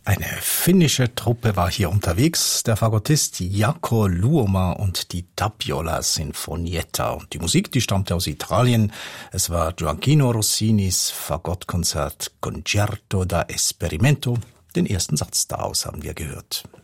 Eine finnische Truppe war hier unterwegs, der Fagottist Jaakko Luoma und die Tapiola Sinfonietta. Und die Musik, die stammte aus Italien. Es war Gioacchino Rossinis Fagottkonzert Concerto da Esperimento. Den ersten Satz daraus haben wir gehört.